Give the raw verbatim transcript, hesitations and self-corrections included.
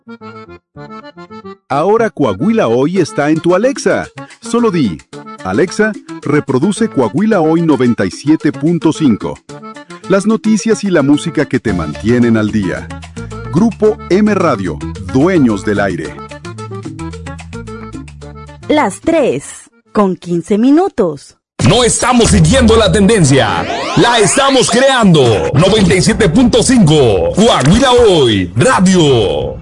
Ahora Coahuila Hoy está en tu Alexa. Solo di, Alexa, reproduce Coahuila Hoy noventa y siete punto cinco. Las noticias y la música que te mantienen al día. Grupo M Radio, dueños del aire. Las tres, con quince minutos. No estamos siguiendo la tendencia, la estamos creando. noventa y siete punto cinco, Coahuila Hoy Radio.